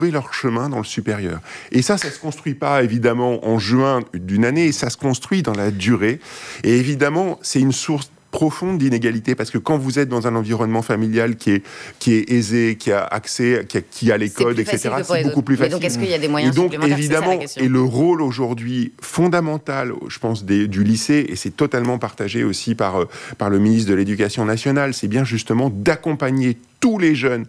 leur chemin dans le supérieur. Et ça se construit pas évidemment en juin d'une année, ça se construit dans la durée. Et évidemment, c'est une source profonde d'inégalité, parce que quand vous êtes dans un environnement familial qui est aisé, qui a accès, qui a les codes, etc., c'est beaucoup plus facile. Et donc, est-ce qu'il y a des moyens supplémentaires ? Évidemment, et le rôle aujourd'hui fondamental, je pense, du lycée, et c'est totalement partagé aussi par le ministre de l'Éducation nationale, c'est bien justement d'accompagner tous les jeunes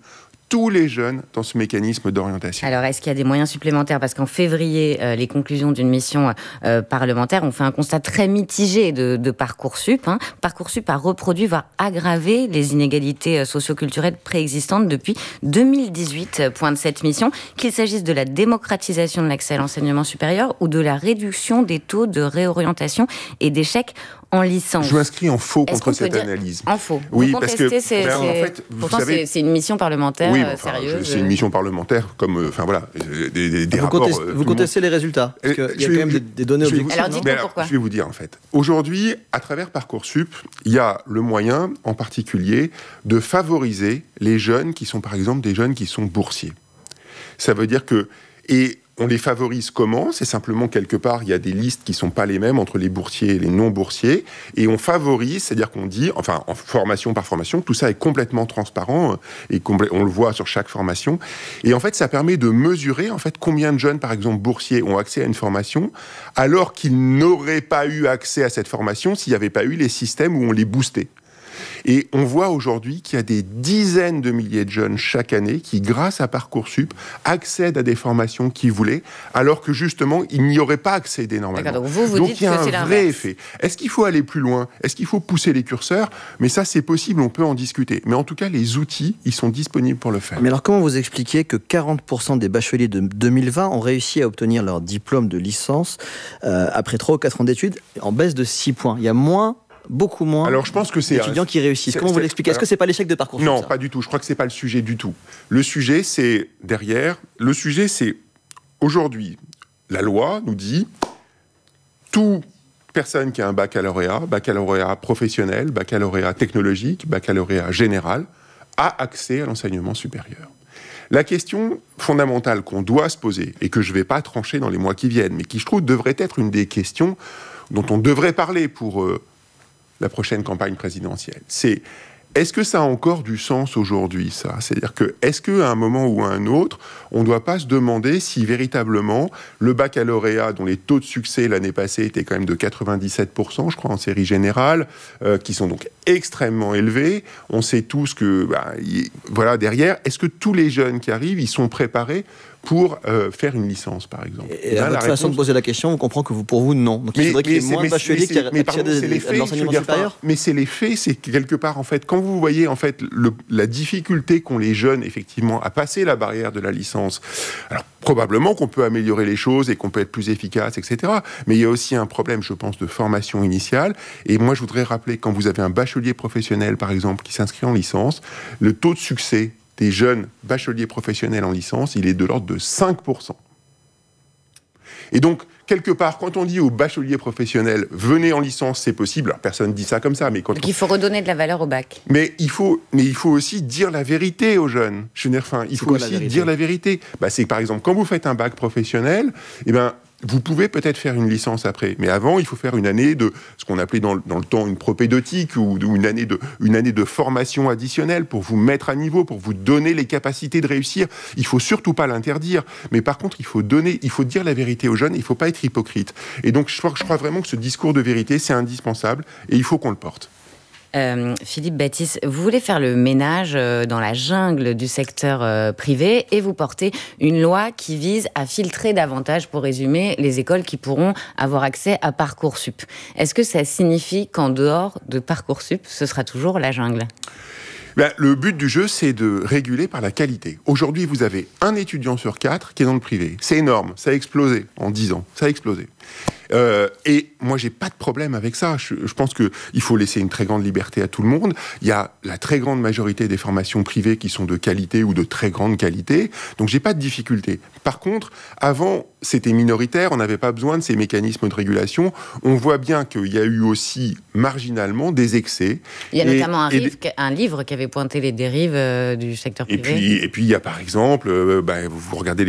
dans ce mécanisme d'orientation. Alors, est-ce qu'il y a des moyens supplémentaires ? Parce qu'en février, les conclusions d'une mission parlementaire ont fait un constat très mitigé de Parcoursup. Parcoursup a reproduit, voire aggravé les inégalités socio-culturelles préexistantes depuis 2018, pointe cette mission, qu'il s'agisse de la démocratisation de l'accès à l'enseignement supérieur ou de la réduction des taux de réorientation et d'échec en licence. Je m'inscris en faux contre cette analyse. En faux. Oui, vous parce que pourtant, c'est une mission parlementaire sérieuse. C'est une mission parlementaire, comme des rapports. Vous contestez les résultats, parce qu'il y a quand même des données objectives. Alors dites-moi pourquoi. Je vais vous dire en fait. Aujourd'hui, à travers Parcoursup, il y a le moyen, en particulier, de favoriser les jeunes qui sont, par exemple, des jeunes qui sont boursiers. Ça veut dire que on les favorise comment ? C'est simplement quelque part, il y a des listes qui ne sont pas les mêmes entre les boursiers et les non-boursiers, et on favorise, c'est-à-dire qu'on dit, enfin, en formation par formation, tout ça est complètement transparent, et on le voit sur chaque formation, et en fait, ça permet de mesurer, en fait, combien de jeunes, par exemple, boursiers, ont accès à une formation, alors qu'ils n'auraient pas eu accès à cette formation s'il n'y avait pas eu les systèmes où on les boostait. Et on voit aujourd'hui qu'il y a des dizaines de milliers de jeunes chaque année qui, grâce à Parcoursup, accèdent à des formations qu'ils voulaient, alors que justement, ils n'y auraient pas accédé normalement. D'accord, donc vous dites il y a que c'est un vrai effet. Est-ce qu'il faut aller plus loin ? Est-ce qu'il faut pousser les curseurs ? Mais ça, c'est possible, on peut en discuter. Mais en tout cas, les outils, ils sont disponibles pour le faire. Mais alors, comment vous expliquez que 40% des bacheliers de 2020 ont réussi à obtenir leur diplôme de licence après 3 ou 4 ans d'études, en baisse de 6 points ? Il y a beaucoup moins d'étudiants qui réussissent. Comment vous l'expliquez ? Est-ce que c'est pas l'échec de Parcoursup ? Non, pas du tout. Je crois que c'est pas le sujet du tout. Le sujet, c'est derrière. Le sujet, c'est aujourd'hui, la loi nous dit toute personne qui a un baccalauréat professionnel, baccalauréat technologique, baccalauréat général, a accès à l'enseignement supérieur. La question fondamentale qu'on doit se poser, et que je ne vais pas trancher dans les mois qui viennent, mais qui, je trouve, devrait être une des questions dont on devrait parler pour la prochaine campagne présidentielle, c'est est-ce que ça a encore du sens aujourd'hui, ça ? C'est-à-dire que, est-ce qu'à un moment ou à un autre, on ne doit pas se demander si véritablement le baccalauréat, dont les taux de succès l'année passée étaient quand même de 97%, je crois, en série générale, qui sont donc extrêmement élevés, on sait tous que, derrière, est-ce que tous les jeunes qui arrivent, ils sont préparés pour faire une licence, par exemple. Et à votre façon de poser la question, on comprend que pour vous, non. Donc il faudrait qu'il y ait moins de bacheliers qui accèdent à l'enseignement supérieur. Mais c'est les faits, c'est quelque part, en fait, quand vous voyez, en fait, la difficulté qu'ont les jeunes, effectivement, à passer la barrière de la licence, alors probablement qu'on peut améliorer les choses et qu'on peut être plus efficace, etc. Mais il y a aussi un problème, je pense, de formation initiale. Et moi, je voudrais rappeler, quand vous avez un bachelier professionnel, par exemple, qui s'inscrit en licence, le taux de succès des jeunes bacheliers professionnels en licence, il est de l'ordre de 5%. Et donc, quelque part, quand on dit aux bacheliers professionnels, venez en licence, c'est possible, alors personne ne dit ça comme ça, mais quand donc il faut redonner de la valeur au bac. Mais il faut aussi dire la vérité aux jeunes. Je veux dire, il faut aussi dire la vérité. C'est par exemple, quand vous faites un bac professionnel, vous pouvez peut-être faire une licence après, mais avant, il faut faire une année de ce qu'on appelait dans le temps une propédeutique ou une année de formation additionnelle pour vous mettre à niveau, pour vous donner les capacités de réussir. Il faut surtout pas l'interdire, mais par contre, il faut dire la vérité aux jeunes. Il faut pas être hypocrite. Et donc, je crois vraiment que ce discours de vérité, c'est indispensable et il faut qu'on le porte. Philippe Baptiste, vous voulez faire le ménage dans la jungle du secteur privé et vous portez une loi qui vise à filtrer davantage, pour résumer, les écoles qui pourront avoir accès à Parcoursup. Est-ce que ça signifie qu'en dehors de Parcoursup, ce sera toujours la jungle ? Le but du jeu, c'est de réguler par la qualité. Aujourd'hui, vous avez un étudiant sur 4 qui est dans le privé. C'est énorme, ça a explosé en 10 ans, ça a explosé. Et moi, j'ai pas de problème avec ça. Je pense qu'il faut laisser une très grande liberté à tout le monde. Il y a la très grande majorité des formations privées qui sont de qualité ou de très grande qualité. Donc, j'ai pas de difficulté. Par contre, avant, c'était minoritaire. On n'avait pas besoin de ces mécanismes de régulation. On voit bien qu'il y a eu aussi, marginalement, des excès. Il y a notamment un livre qui avait pointé les dérives du secteur privé. Et puis, il y a par exemple, vous regardez